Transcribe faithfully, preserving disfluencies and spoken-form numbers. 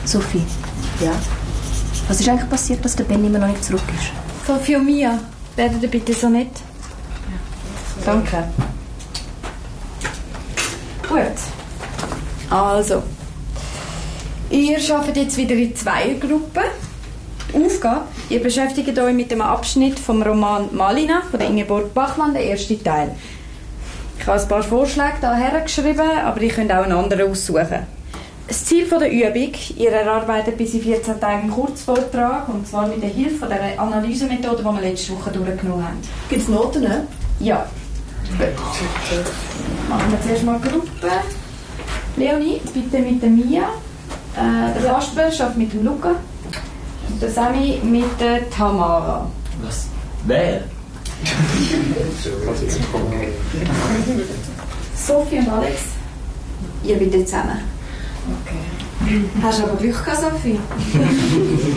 Sophie. Ja? Was ist eigentlich passiert, dass der Ben immer noch nicht zurück ist? Sophie und Mia, werden ihr bitte so nett? Ja. Danke. Gut. Also. Ihr arbeitet jetzt wieder in Zweiergruppen. Aufgabe: Ihr beschäftigt euch mit dem Abschnitt vom Roman Malina von der Ingeborg Bachmann, der erste Teil. Ich habe ein paar Vorschläge hier hergeschrieben, aber ihr könnt auch einen anderen aussuchen. Das Ziel der Übung: Ihr erarbeitet bis in vierzehn Tagen einen Kurzvortrag, und zwar mit der Hilfe von der Analysemethode, die wir letzte Woche durchgenommen haben. Gibt es Noten, ne? Ja. Gut. Machen wir zuerst mal Gruppe. Leonie, bitte mit der Mia. Äh, der Kasper arbeitet mit dem Luca. Und der Sammy mit der Tamara. Was? Wer? Sophie und Alex, ihr bitte zusammen. Okay. Hast du aber Glück gehabt, Sophie?